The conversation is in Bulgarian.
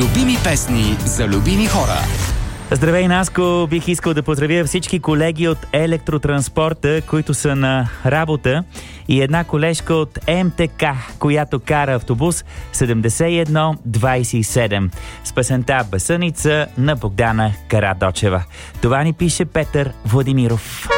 Любими песни за любими хора. Здравей, Наско! Бих искал да поздравя всички колеги от електротранспорта, които са на работа, и една колежка от МТК, която кара автобус 7127 с песента "Басъница" на Богдана Карадочева. Това ни пише Петър Владимиров.